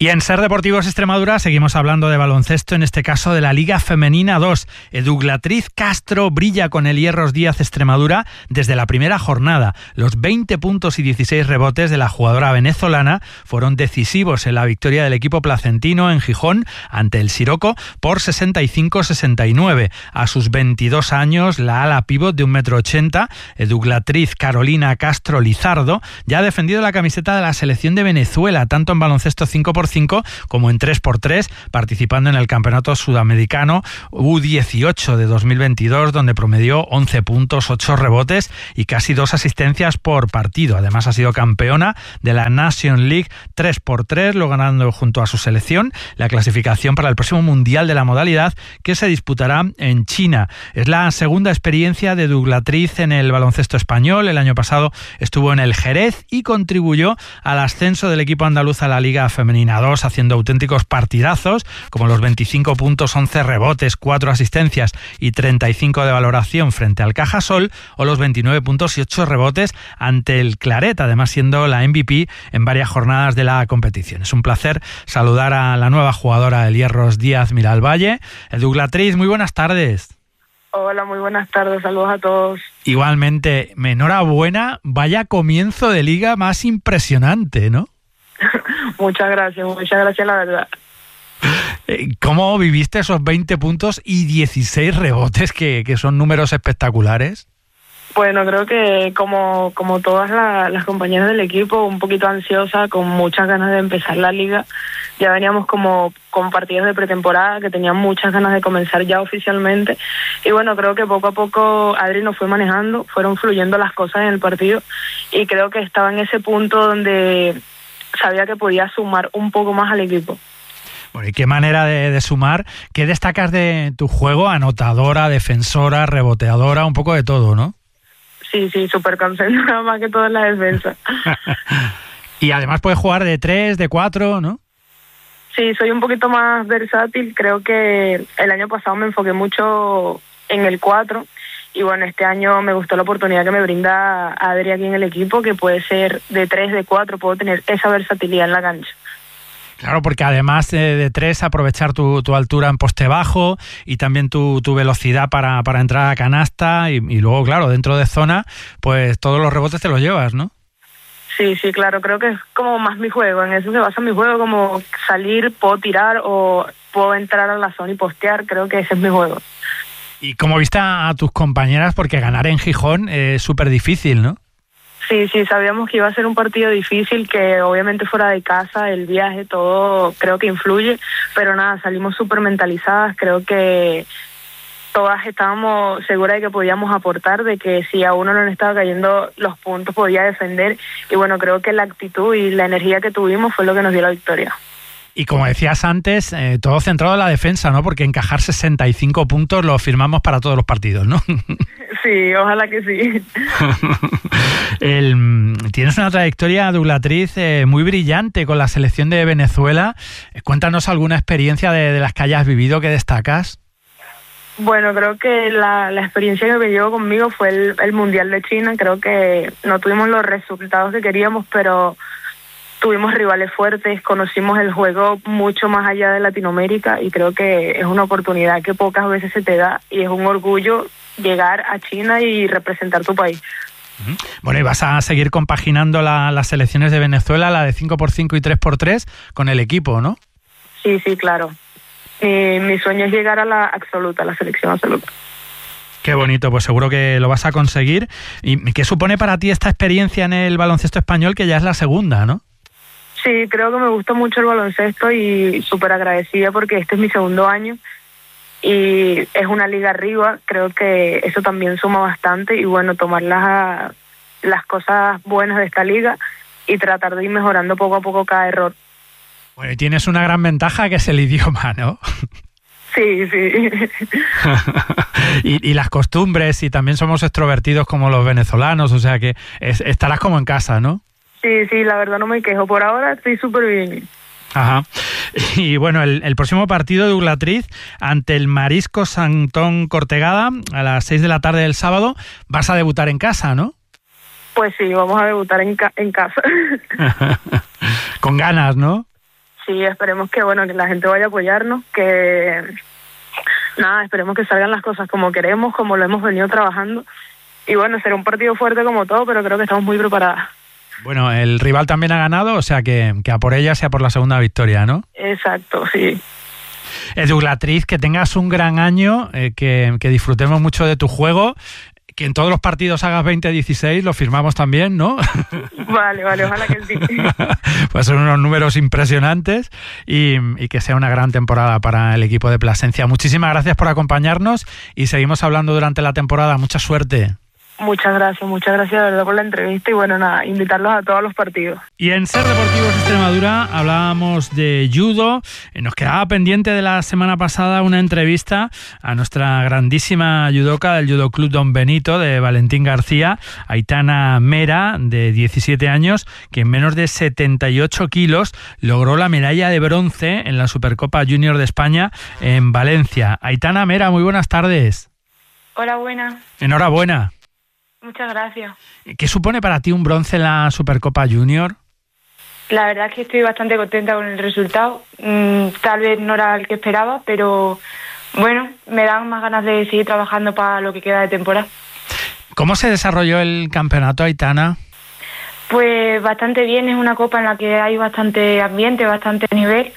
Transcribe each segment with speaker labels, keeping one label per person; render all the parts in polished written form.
Speaker 1: Y en Ser Deportivos Extremadura seguimos hablando de baloncesto, en este caso de la Liga Femenina 2. Eduglatriz Castro brilla con el Hierros Díaz Extremadura desde la primera jornada. Los 20 puntos y 16 rebotes de la jugadora venezolana fueron decisivos en la victoria del equipo placentino en Gijón ante el Siroco por 65-69. A sus 22 años, la ala pívot de 1,80 m, Eduglatriz Carolina Castro Lizardo, ya ha defendido la camiseta de la selección de Venezuela, tanto en baloncesto 5x5 como en 3x3, participando en el Campeonato Sudamericano U18 de 2022, donde promedió 11 puntos, 8 rebotes y casi 2 asistencias por partido. Además, ha sido campeona de la Nation League 3x3, lo ganando junto a su selección la clasificación para el próximo Mundial de la modalidad, que se disputará en China. Es la segunda experiencia de Eduglatriz en el baloncesto español. El año pasado estuvo en el Jerez y contribuyó al ascenso del equipo andaluz a la Liga Femenina 2, haciendo auténticos partidazos, como los 25 puntos, 11 rebotes, 4 asistencias y 35 de valoración frente al Cajasol, o los 29 puntos y 8 rebotes ante el Claret, además siendo la MVP en varias jornadas de la competición. Es un placer saludar a la nueva jugadora del Hierros Díaz Miralvalle. Eduglatriz, muy buenas tardes.
Speaker 2: Hola, muy buenas tardes, saludos a todos.
Speaker 1: Igualmente, enhorabuena, vaya comienzo de liga más impresionante, ¿no?
Speaker 2: Muchas gracias, la verdad.
Speaker 1: ¿Cómo viviste esos 20 puntos y 16 rebotes, que son números espectaculares?
Speaker 2: Bueno, creo que como todas las compañeras del equipo, un poquito ansiosa, con muchas ganas de empezar la liga. Ya veníamos como con partidos de pretemporada que tenían muchas ganas de comenzar ya oficialmente. Y bueno, creo que poco a poco Adri nos fue manejando, fueron fluyendo las cosas en el partido y creo que estaba en ese punto donde sabía que podía sumar un poco más al equipo.
Speaker 1: Bueno, ¿y qué manera de sumar? ¿Qué destacas de tu juego? Anotadora, defensora, reboteadora, un poco de todo, ¿no?
Speaker 2: Sí, súper concentrada, más que todo en la defensa.
Speaker 1: Y además puedes jugar de 3, de 4, ¿no?
Speaker 2: Sí, soy un poquito más versátil. Creo que el año pasado me enfoqué mucho en el 4. Y bueno, este año me gustó la oportunidad que me brinda Adri aquí en el equipo, que puede ser de 3, de 4, puedo tener esa versatilidad en la cancha.
Speaker 1: Claro, porque además de 3, aprovechar tu altura en poste bajo y también tu velocidad para entrar a canasta y luego, claro, dentro de zona, pues todos los rebotes te los llevas, ¿no?
Speaker 2: Sí, claro, creo que es como más mi juego, en eso se basa mi juego, como salir, puedo tirar o puedo entrar a la zona y postear, creo que ese es mi juego.
Speaker 1: ¿Y cómo viste a tus compañeras? Porque ganar en Gijón es súper difícil, ¿no?
Speaker 2: Sí, sabíamos que iba a ser un partido difícil, que obviamente fuera de casa, el viaje, todo creo que influye, pero nada, salimos súper mentalizadas, creo que todas estábamos seguras de que podíamos aportar, de que si a uno no le estaba cayendo los puntos podía defender, y bueno, creo que la actitud y la energía que tuvimos fue lo que nos dio la victoria.
Speaker 1: Y como decías antes, todo centrado en la defensa, ¿no? Porque encajar 65 puntos lo firmamos para todos los partidos, ¿no?
Speaker 2: Sí, ojalá que sí.
Speaker 1: Tienes una trayectoria, Eduglatriz, muy brillante con la selección de Venezuela. Cuéntanos alguna experiencia de las que hayas vivido que destacas.
Speaker 2: Bueno, creo que la experiencia que me llevó conmigo fue el Mundial de China. Creo que no tuvimos los resultados que queríamos, pero tuvimos rivales fuertes, conocimos el juego mucho más allá de Latinoamérica y creo que es una oportunidad que pocas veces se te da y es un orgullo llegar a China y representar tu país.
Speaker 1: Bueno, y vas a seguir compaginando las selecciones de Venezuela, la de 5x5 y 3x3, con el equipo, ¿no?
Speaker 2: Sí, claro. Mi sueño es llegar a la selección absoluta.
Speaker 1: Qué bonito, pues seguro que lo vas a conseguir. ¿Y qué supone para ti esta experiencia en el baloncesto español, que ya es la segunda, no?
Speaker 2: Sí, creo que me gusta mucho el baloncesto y súper agradecida porque este es mi segundo año y es una liga arriba, creo que eso también suma bastante y bueno, tomar las cosas buenas de esta liga y tratar de ir mejorando poco a poco cada error.
Speaker 1: Bueno, y tienes una gran ventaja que es el idioma, ¿no?
Speaker 2: Sí.
Speaker 1: y las costumbres, y también somos extrovertidos como los venezolanos, o sea que estarás como en casa, ¿no?
Speaker 2: Sí, la verdad no me quejo. Por ahora estoy súper bien.
Speaker 1: Ajá. Y bueno, el próximo partido de Eduglatriz ante el Marisco Santón Cortegada a las 6 de la tarde del sábado. Vas a debutar en casa, ¿no?
Speaker 2: Pues sí, vamos a debutar en casa.
Speaker 1: Con ganas, ¿no?
Speaker 2: sí, esperemos que que la gente vaya a apoyarnos, que nada, esperemos que salgan las cosas como queremos, como lo hemos venido trabajando. Y será un partido fuerte como todo, pero creo que estamos muy preparadas.
Speaker 1: Bueno, el rival también ha ganado, o sea que a por ella sea por la segunda victoria, ¿no?
Speaker 2: Exacto, sí.
Speaker 1: Douglatriz, que tengas un gran año, que disfrutemos mucho de tu juego, que en todos los partidos hagas 20-16, lo firmamos también, ¿no?
Speaker 2: Vale, ojalá que sí.
Speaker 1: Pues son unos números impresionantes y que sea una gran temporada para el equipo de Plasencia. Muchísimas gracias por acompañarnos y seguimos hablando durante la temporada. Mucha suerte.
Speaker 2: Muchas gracias de verdad por la entrevista y invitarlos a todos los partidos.
Speaker 1: Y en Ser Deportivos Extremadura hablábamos de judo. Nos quedaba pendiente de la semana pasada una entrevista a nuestra grandísima judoka del Judo Club Don Benito de Valentín García, Aitana Mera, de 17 años, que en menos de 78 kilos logró la medalla de bronce en la Supercopa Junior de España en Valencia. Aitana Mera, muy buenas tardes.
Speaker 2: Hola, buenas.
Speaker 1: Enhorabuena.
Speaker 2: Muchas gracias.
Speaker 1: ¿Qué supone para ti un bronce en la Supercopa Junior?
Speaker 2: La verdad es que estoy bastante contenta con el resultado. Tal vez no era el que esperaba, pero me dan más ganas de seguir trabajando para lo que queda de temporada.
Speaker 1: ¿Cómo se desarrolló el campeonato, Aitana?
Speaker 2: Pues bastante bien, es una copa en la que hay bastante ambiente, bastante nivel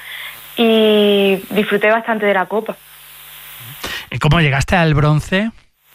Speaker 2: y disfruté bastante de la copa.
Speaker 1: ¿Cómo llegaste al bronce?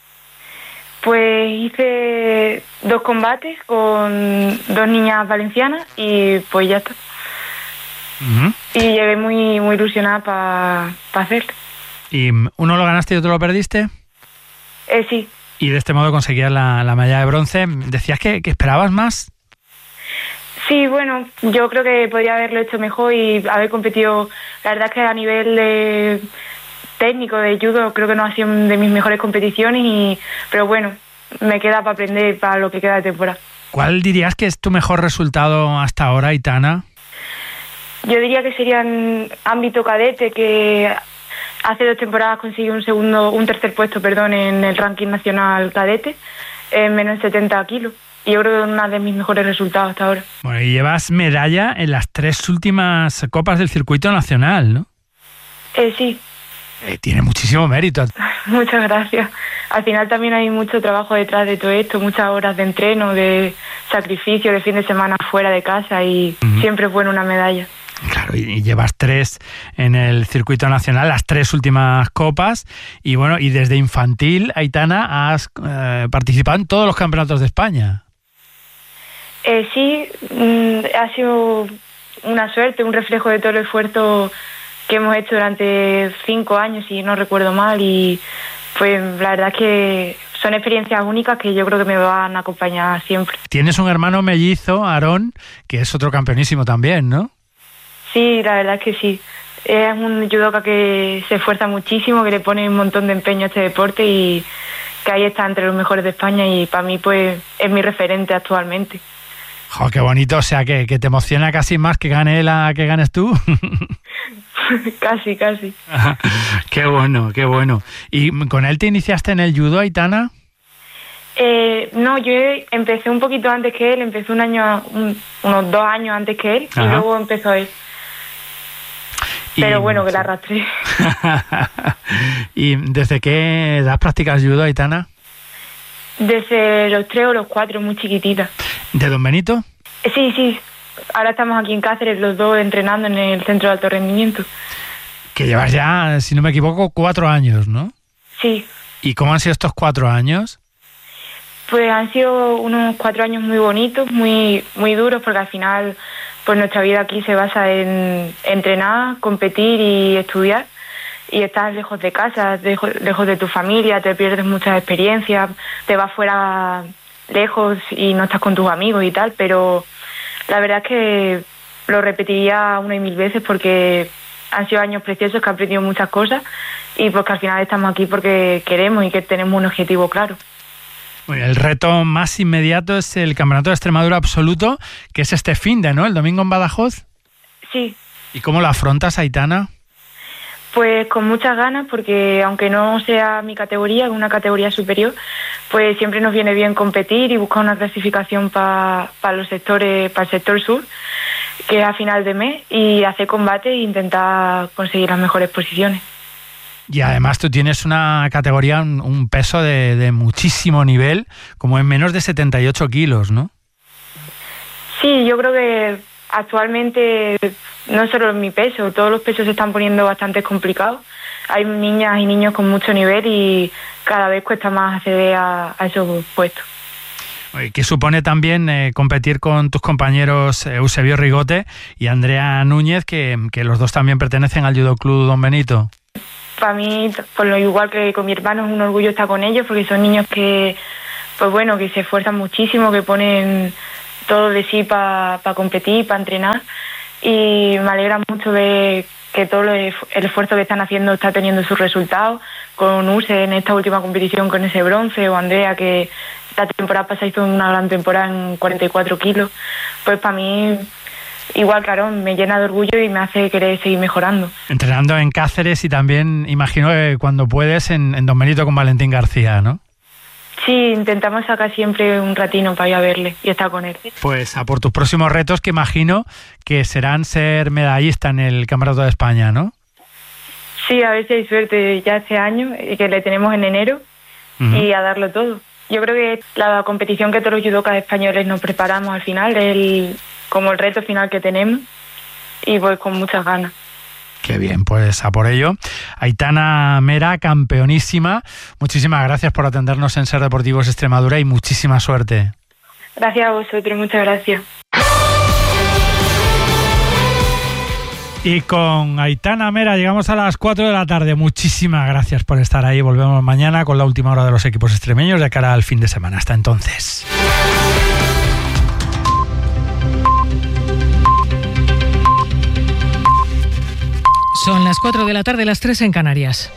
Speaker 2: Pues hice 2 combates con 2 niñas valencianas y pues ya está. Uh-huh. Y llegué muy ilusionada para hacerlo.
Speaker 1: ¿Y uno lo ganaste y otro lo perdiste?
Speaker 2: Sí.
Speaker 1: Y de este modo conseguías la medalla de bronce. ¿Decías que esperabas más?
Speaker 2: Sí, yo creo que podría haberlo hecho mejor y haber competido. La verdad es que a nivel de técnico de judo creo que no ha sido de mis mejores competiciones, pero me queda para aprender para lo que queda de temporada.
Speaker 1: ¿Cuál dirías que es tu mejor resultado hasta ahora, Aitana?
Speaker 2: Yo diría que sería en ámbito cadete, que hace 2 temporadas conseguí un tercer puesto, en el ranking nacional cadete, en menos de 70 kilos. Y yo creo que es uno de mis mejores resultados hasta ahora. Bueno,
Speaker 1: y llevas medalla en las 3 últimas copas del circuito nacional, ¿no?
Speaker 2: Sí.
Speaker 1: Tiene muchísimo mérito.
Speaker 2: Muchas gracias. Al final también hay mucho trabajo detrás de todo esto, muchas horas de entreno, de sacrificio, de fin de semana fuera de casa y siempre es bueno una medalla.
Speaker 1: Claro, y llevas 3 en el circuito nacional, las 3 últimas copas y y desde infantil, Aitana, has participado en todos los campeonatos de España.
Speaker 2: Sí, ha sido una suerte, un reflejo de todo el esfuerzo que hemos hecho durante 5 años, si no recuerdo mal, y pues la verdad es que son experiencias únicas que yo creo que me van a acompañar siempre.
Speaker 1: Tienes un hermano mellizo, Aarón, que es otro campeonísimo también, ¿no?
Speaker 2: Sí, la verdad es que sí. Es un judoka que se esfuerza muchísimo, que le pone un montón de empeño a este deporte y que ahí está entre los mejores de España y para mí pues es mi referente actualmente.
Speaker 1: ¡Jo, qué bonito! O sea, que te emociona casi más que gane él a que ganes tú.
Speaker 2: Casi.
Speaker 1: Qué bueno. ¿Y con él te iniciaste en el judo, Aitana?
Speaker 2: No, yo empecé un poquito antes que él, empecé unos 2 años antes que él. Ajá. Y luego empezó él. Pero que la arrastré.
Speaker 1: ¿Y desde qué edad practicas judo, Aitana?
Speaker 2: Desde los 3 o los 4, muy chiquitita.
Speaker 1: ¿De Don Benito?
Speaker 2: Sí. Ahora estamos aquí en Cáceres, los 2 entrenando en el centro de alto rendimiento.
Speaker 1: Que llevas ya, si no me equivoco, 4 años, ¿no?
Speaker 2: Sí.
Speaker 1: ¿Y cómo han sido estos 4 años?
Speaker 2: Pues han sido unos 4 años muy bonitos, muy duros, porque al final pues nuestra vida aquí se basa en entrenar, competir y estudiar. Y estás lejos de casa, lejos de tu familia, te pierdes muchas experiencias, te vas fuera lejos y no estás con tus amigos y tal, pero la verdad es que lo repetiría 1 y 1000 veces porque han sido años preciosos que he aprendido muchas cosas y porque al final estamos aquí porque queremos y que tenemos un objetivo claro.
Speaker 1: Bueno, el reto más inmediato es el Campeonato de Extremadura Absoluto, que es este finde, ¿no? El domingo en Badajoz.
Speaker 2: Sí.
Speaker 1: ¿Y cómo lo afrontas, Aitana?
Speaker 2: Pues con muchas ganas, porque aunque no sea mi categoría, es una categoría superior, pues siempre nos viene bien competir y buscar una clasificación para los sectores, para el sector sur. que es a final de mes, y hacer combate e intentar conseguir las mejores posiciones.
Speaker 1: Y además tú tienes una categoría, un peso de muchísimo nivel, como en menos de 78 kilos, ¿no?
Speaker 2: Sí, yo creo que actualmente no solo en mi peso, todos los pesos se están poniendo bastante complicados. Hay niñas y niños con mucho nivel y cada vez cuesta más acceder a esos puestos.
Speaker 1: ¿Qué supone también competir con tus compañeros Eusebio Rigote y Andrea Núñez, que los dos también pertenecen al Judo Club Don Benito?
Speaker 2: Para mí, por lo igual que con mi hermano, es un orgullo estar con ellos, porque son niños que, pues bueno, que se esfuerzan muchísimo, que ponen todo de sí para competir, para entrenar, y me alegra mucho ver que todo el esfuerzo que están haciendo está teniendo sus resultados, con Use en esta última competición con ese bronce, o Andrea, que la temporada pasada hizo una gran temporada en 44 kilos. Pues para mí, igual que Aarón, me llena de orgullo y me hace querer seguir mejorando.
Speaker 1: Entrenando en Cáceres y también, imagino que cuando puedes, en Don Benito con Valentín García, ¿no?
Speaker 2: Sí, intentamos sacar siempre un ratino para ir a verle y estar con él.
Speaker 1: Pues a por tus próximos retos, que imagino que serán ser medallista en el Campeonato de España, ¿no?
Speaker 2: Sí, a ver si hay suerte ya este año, que le tenemos en enero, y a darlo todo. Yo creo que la competición que todos los judocas españoles nos preparamos al final es como el reto final que tenemos, y pues con muchas ganas.
Speaker 1: Qué bien, pues a por ello. Aitana Mera, campeonísima, muchísimas gracias por atendernos en Ser Deportivos Extremadura y muchísima suerte.
Speaker 2: Gracias a vosotros, muchas gracias.
Speaker 1: Y con Aitana Mera llegamos a las 4 de la tarde. Muchísimas gracias por estar ahí. Volvemos mañana con la última hora de los equipos extremeños de cara al fin de semana. Hasta entonces.
Speaker 3: Son las 4 de la tarde, las 3 en Canarias.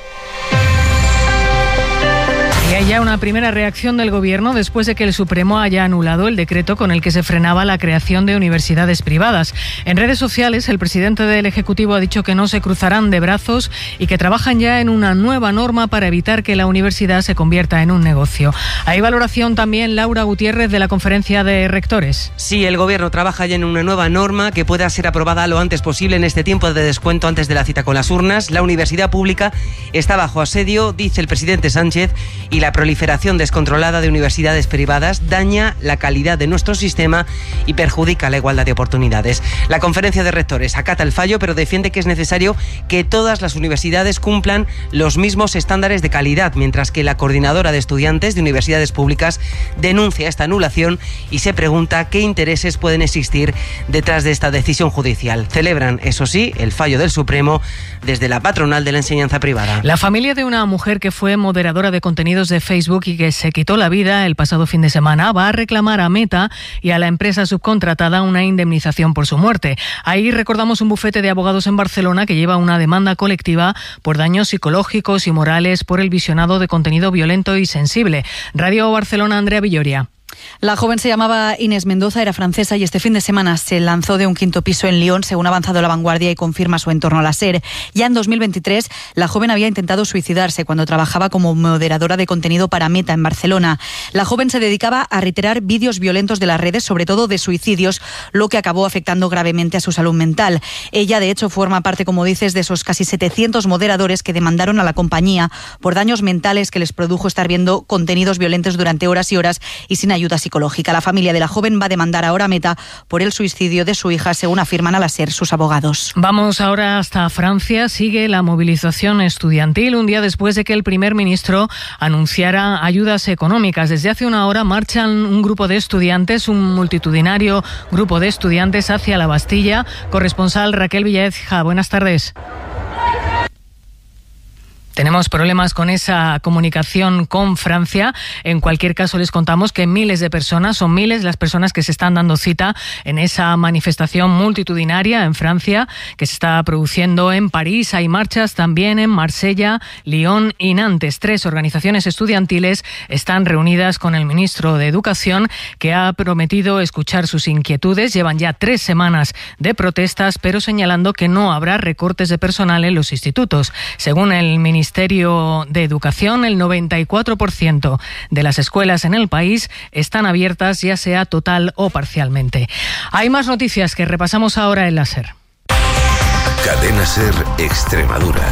Speaker 3: Y hay ya una primera reacción del Gobierno después de que el Supremo haya anulado el decreto con el que se frenaba la creación de universidades privadas. En redes sociales, el presidente del Ejecutivo ha dicho que no se cruzarán de brazos y que trabajan ya en una nueva norma para evitar que la universidad se convierta en un negocio. Hay valoración también, Laura Gutiérrez, de la Conferencia de Rectores.
Speaker 4: Sí, el Gobierno trabaja ya en una nueva norma que pueda ser aprobada lo antes posible en este tiempo de descuento antes de la cita con las urnas. La universidad pública está bajo asedio, dice el presidente Sánchez, y la proliferación descontrolada de universidades privadas daña la calidad de nuestro sistema y perjudica la igualdad de oportunidades. La Conferencia de Rectores acata el fallo, pero defiende que es necesario que todas las universidades cumplan los mismos estándares de calidad, mientras que la Coordinadora de Estudiantes de Universidades Públicas denuncia esta anulación y se pregunta qué intereses pueden existir detrás de esta decisión judicial. Celebran, eso sí, el fallo del Supremo desde la patronal de la enseñanza privada.
Speaker 3: La familia de una mujer que fue moderadora de contenidos de Facebook y que se quitó la vida el pasado fin de semana va a reclamar a Meta y a la empresa subcontratada una indemnización por su muerte. Ahí recordamos un bufete de abogados en Barcelona que lleva una demanda colectiva por daños psicológicos y morales por el visionado de contenido violento y sensible. Radio Barcelona, Andrea Villoria.
Speaker 5: La joven se llamaba Inés Mendoza, era francesa y este fin de semana se lanzó de un quinto piso en Lyon, según ha avanzado La Vanguardia y confirma su entorno a la SER. Ya en 2023, la joven había intentado suicidarse cuando trabajaba como moderadora de contenido para Meta en Barcelona. La joven se dedicaba a reiterar vídeos violentos de las redes, sobre todo de suicidios, lo que acabó afectando gravemente a su salud mental. Ella, de hecho, forma parte, como dices, de esos casi 700 moderadores que demandaron a la compañía por daños mentales que les produjo estar viendo contenidos violentos durante horas y horas y sin ayuda psicológica. La familia de la joven va a demandar ahora a Meta por el suicidio de su hija, según afirman a la SER sus abogados.
Speaker 3: Vamos ahora hasta Francia. Sigue la movilización estudiantil un día después de que el primer ministro anunciara ayudas económicas. Desde hace una hora marchan un grupo de estudiantes, un multitudinario grupo de estudiantes hacia la Bastilla. Corresponsal Raquel Villaécija, buenas tardes. Tenemos problemas con esa comunicación con Francia. En cualquier caso, les contamos que miles de personas, son miles las personas que se están dando cita en esa manifestación multitudinaria en Francia que se está produciendo en París. Hay marchas también en Marsella, Lyon y Nantes. 3 organizaciones estudiantiles están reunidas con el ministro de Educación, que ha prometido escuchar sus inquietudes. Llevan ya 3 semanas de protestas, pero señalando que no habrá recortes de personal en los institutos. Según el ministro Ministerio de Educación, el 94% de las escuelas en el país están abiertas, ya sea total o parcialmente. Hay más noticias que repasamos ahora en la SER.
Speaker 6: Cadena SER Extremadura.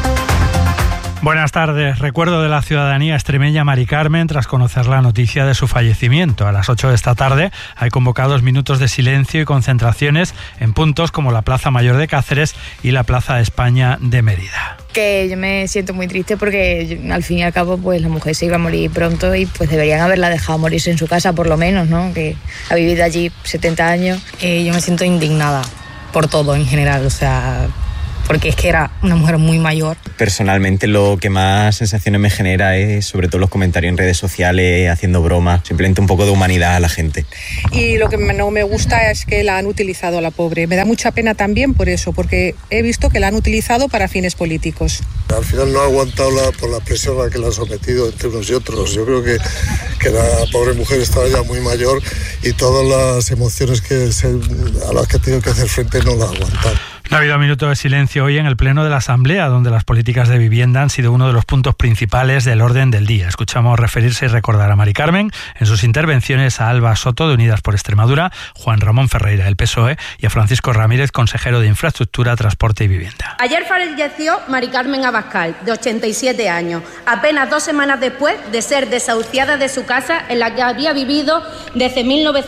Speaker 1: Buenas tardes. Recuerdo de la ciudadanía extremeña Mari Carmen tras conocer la noticia de su fallecimiento. A las 8 de esta tarde hay convocados minutos de silencio y concentraciones en puntos como la Plaza Mayor de Cáceres y la Plaza de España de Mérida.
Speaker 7: Que yo me siento muy triste porque al fin y al cabo pues la mujer se iba a morir pronto y pues deberían haberla dejado morirse en su casa por lo menos, ¿no? Que ha vivido allí 70 años.
Speaker 8: Yo me siento indignada por todo en general, o sea, porque es que era una mujer muy mayor.
Speaker 9: Personalmente lo que más sensaciones me genera es sobre todo los comentarios en redes sociales, haciendo bromas, simplemente un poco de humanidad a la gente.
Speaker 10: Y lo que no me gusta es que la han utilizado a la pobre. Me da mucha pena también por eso, porque he visto que la han utilizado para fines políticos.
Speaker 11: Al final no ha aguantado por la presión a la que la han sometido entre unos y otros. Yo creo que la pobre mujer estaba ya muy mayor y todas las emociones a las que ha tenido que hacer frente no la aguantan.
Speaker 1: No ha habido minuto de silencio hoy en el Pleno de la Asamblea, donde las políticas de vivienda han sido uno de los puntos principales del orden del día. Escuchamos referirse y recordar a Mari Carmen en sus intervenciones, a Alba Soto, de Unidas por Extremadura, Juan Ramón Ferreira, del PSOE, y a Francisco Ramírez, consejero de Infraestructura, Transporte y Vivienda.
Speaker 12: Ayer falleció Mari Carmen Abascal, de 87 años, apenas 2 semanas después de ser desahuciada de su casa en la que había vivido desde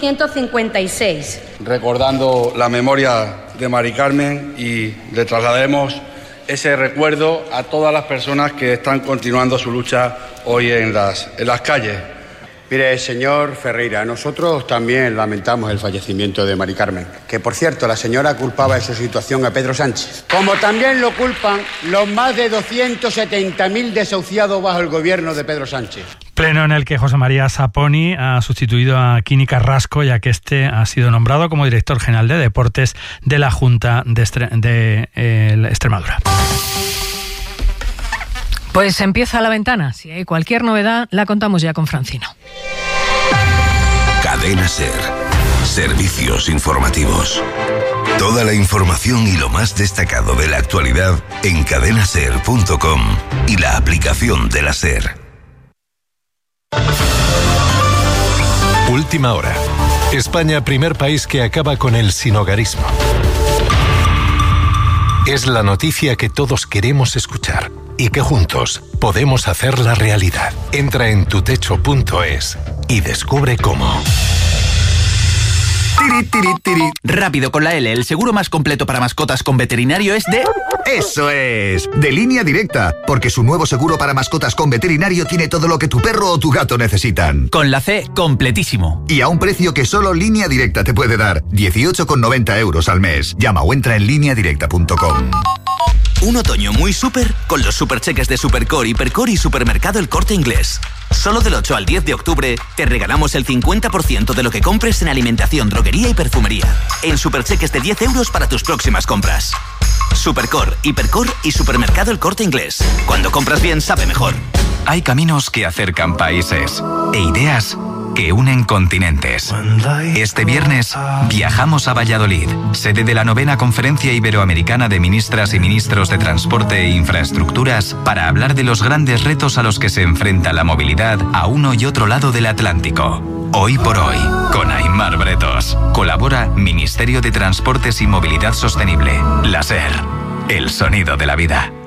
Speaker 12: 1956.
Speaker 13: Recordando la memoria de Mari Carmen y le trasladaremos ese recuerdo a todas las personas que están continuando su lucha hoy en las calles.
Speaker 14: Mire, señor Ferreira, nosotros también lamentamos el fallecimiento de Mari Carmen, que por cierto la señora culpaba de su situación a Pedro Sánchez, como también lo culpan los más de 270.000 desahuciados bajo el gobierno de Pedro Sánchez.
Speaker 1: Pleno en el que José María Saponi ha sustituido a Quini Carrasco, ya que este ha sido nombrado como director general de deportes de la Junta de Extremadura.
Speaker 3: Pues empieza la ventana. Si hay cualquier novedad, la contamos ya con Francino.
Speaker 6: Cadena SER. Servicios informativos. Toda la información y lo más destacado de la actualidad en cadenaser.com y la aplicación de la SER.
Speaker 15: Última hora. España, primer país que acaba con el sinhogarismo. Es la noticia que todos queremos escuchar y que juntos podemos hacerla realidad. Entra en tutecho.es y descubre cómo.
Speaker 16: Tiri, tiri, tiri. Rápido con la L, el seguro más completo para mascotas con veterinario es de...
Speaker 17: ¡Eso es! De Línea Directa, porque su nuevo seguro para mascotas con veterinario tiene todo lo que tu perro o tu gato necesitan.
Speaker 16: Con la C, completísimo.
Speaker 17: Y a un precio que solo Línea Directa te puede dar, 18,90 € al mes. Llama o entra en lineadirecta.com.
Speaker 16: Un otoño muy súper con los supercheques de Supercore, Hipercore y Supermercado El Corte Inglés. Solo del 8 al 10 de octubre te regalamos el 50% de lo que compres en alimentación, droguería y perfumería. En supercheques de 10 € para tus próximas compras. Supercore, Hipercore y Supermercado El Corte Inglés. Cuando compras bien, sabe mejor.
Speaker 18: Hay caminos que acercan países e ideas que unen continentes. Este viernes viajamos a Valladolid, sede de la 9ª Conferencia Iberoamericana de Ministras y Ministros de Transporte e Infraestructuras, para hablar de los grandes retos a los que se enfrenta la movilidad a uno y otro lado del Atlántico. Hoy por hoy, con Aimar Bretos. Colabora Ministerio de Transportes y Movilidad Sostenible. La SER, el sonido de la vida.